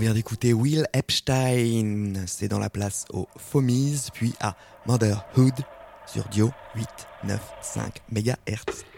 vient d'écouter Will Epstein, c'est dans la place aux Fomies, puis à Motherhood sur Dio 895 MHz.